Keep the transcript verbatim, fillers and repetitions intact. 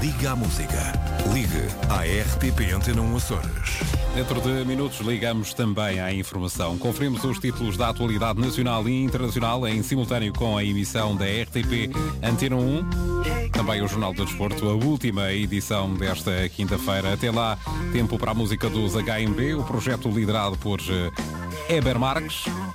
Liga à Música. Ligue à R T P Antena um Açores. Dentro de minutos ligamos também à informação. Conferimos os títulos da atualidade nacional e internacional em simultâneo com a emissão da R T P Antena um. Também o Jornal do Desporto, a última edição desta quinta-feira. Até lá, tempo para a música dos H M B, o projeto liderado por Heber Marques.